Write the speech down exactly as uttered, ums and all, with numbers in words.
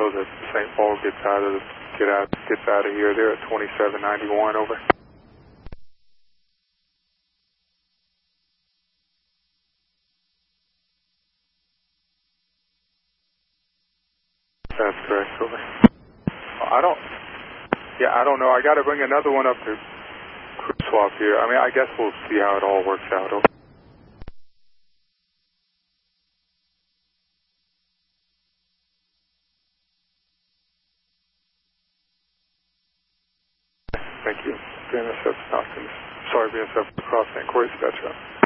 shows that Saint Paul gets out of get out gets out of here. They're at twenty-seven ninety-one. Over. That's correct. Over. I don't. Yeah, I don't know. I got to bring another one up to crew swap here. I mean, I guess we'll see how it all works out. Over. Thank you. B N S F Stockton. Sorry, B N S F Cross Saint Croix, Spectrum.